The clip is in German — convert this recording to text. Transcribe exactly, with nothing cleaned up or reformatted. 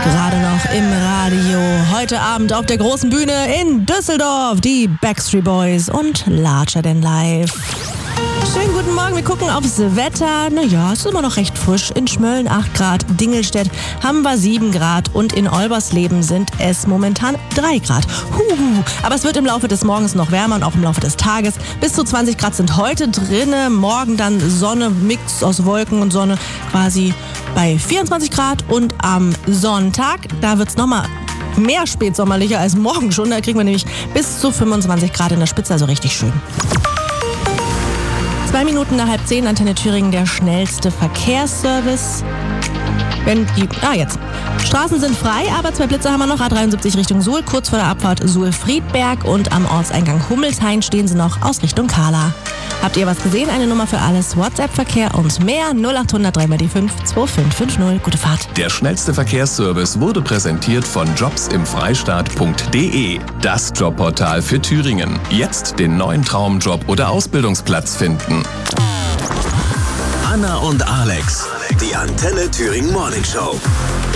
Gerade noch im Radio. Heute Abend auf der großen Bühne in Düsseldorf die Backstreet Boys und Larger Than Life. Schönen guten Morgen, wir gucken aufs Wetter. Naja, es ist immer noch recht frisch. In Schmölln acht Grad, Dingelstedt haben wir sieben Grad und in Olbersleben sind es momentan drei Grad. Huhu. Aber es wird im Laufe des Morgens noch wärmer und auch im Laufe des Tages. Bis zu zwanzig Grad sind heute drinne. Morgen dann Sonne, Mix aus Wolken und Sonne quasi bei vierundzwanzig Grad. Und am Sonntag, da wird es nochmal mehr spätsommerlicher als morgen schon. Da kriegen wir nämlich bis zu fünfundzwanzig Grad in der Spitze, also richtig schön. Zwei Minuten nach halb zehn, Antenne Thüringen, der schnellste Verkehrsservice. Wenn die, ah jetzt. Straßen sind frei, aber zwei Blitze haben wir noch. A dreiundsiebzig Richtung Suhl, kurz vor der Abfahrt Suhl-Friedberg und am Ortseingang Hummelshain stehen sie noch aus Richtung Kahla. Habt ihr was gesehen? Eine Nummer für alles, WhatsApp-Verkehr und mehr. null acht hundert drei mal die fünf zwei fünf fünf null. Gute Fahrt. Der schnellste Verkehrsservice wurde präsentiert von jobs im freistaat punkt de. Das Jobportal für Thüringen. Jetzt den neuen Traumjob oder Ausbildungsplatz finden. Anna und Alex, die Antenne Thüringen Morning Show.